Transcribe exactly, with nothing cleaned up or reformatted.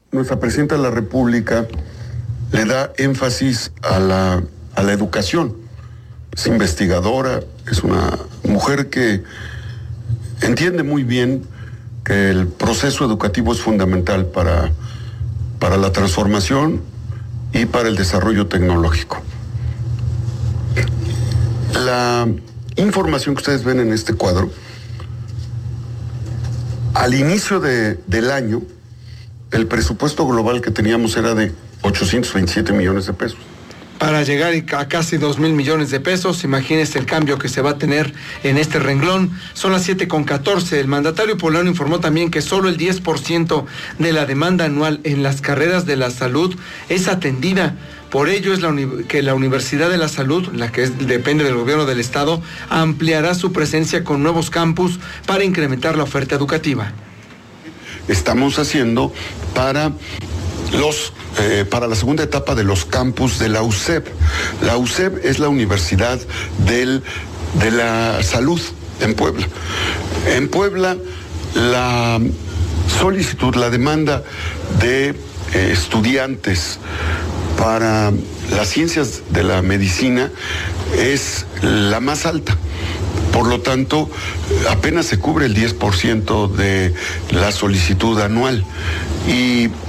nuestra presidenta de la República le da énfasis a la, a la educación. Es investigadora, es una mujer que entiende muy bien que el proceso educativo es fundamental para, para la transformación y para el desarrollo tecnológico. La información que ustedes ven en este cuadro, al inicio de, del año, el presupuesto global que teníamos era de ochocientos veintisiete millones de pesos. Para llegar a casi dos mil millones de pesos, imagínese el cambio que se va a tener en este renglón. Son las siete con catorce. El mandatario poblano informó también que solo el diez por ciento de la demanda anual en las carreras de la salud es atendida. Por ello es la uni- que la Universidad de la Salud, la que es, depende del gobierno del estado, ampliará su presencia con nuevos campus para incrementar la oferta educativa. Estamos haciendo para los eh, para la segunda etapa de los campus de la U C E P. La U C E P es la Universidad del, de la Salud en Puebla. En Puebla, la solicitud, la demanda de eh, estudiantes para las ciencias de la medicina es la más alta. Por lo tanto, apenas se cubre el diez por ciento de la solicitud anual. Y